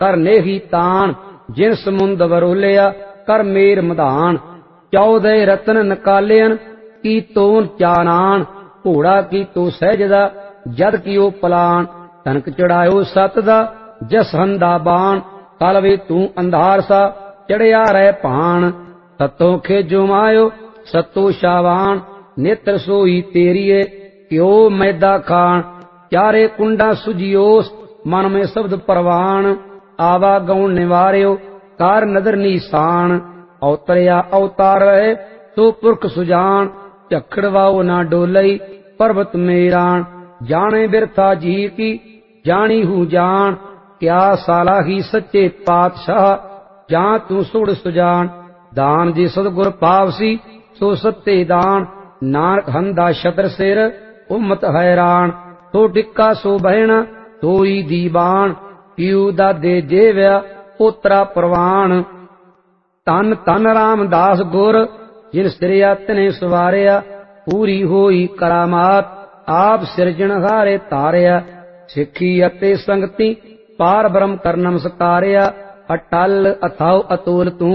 कर नेही तान, जिन समुंद वरोलिया कर मेर मधान। 14 रतन निकालियन की तोन चानान, घोड़ा की तो सहजदा जद कियो पलान। तनक चढ़ायो सत दा जस हंदा बाण, कलवे तू अंधार सा चढ़िया रह भाण। सतो खेजो मायो सतो शावान, नेत्र सोई तेरिए क्यों मैदा खान। चारे कुंडा सुजियोस मन में शब्द परवान, आवा गौण निवार्यो कार नदर निशान। अवतरिया अवतार रहे सो पुरख सुजान, झखड़ वाओ ना डोलई पर्वत मेरान। जाने बिरथा जी की जानी हूँ जान, क्या साला ही सच्चे पातशाह जां तू सुड़ सुजान। दान जी सतगुर पावसी सो सत्ते दान, नानक हंदा छतर सिर उम्मत हैरान। तो टिक्का सो बहना सोई दीवान, पीऊ दादे जेव्या पोतरा परवान। तन तन रामदास गुर जिन सिरिया तिने सवारिया, पूरी होई करामात आप सिरजनहारे तारिया। सिखी अते संगति पार ब्रह्म कर नमस्कारिया, अटल अथाओ अतुल तू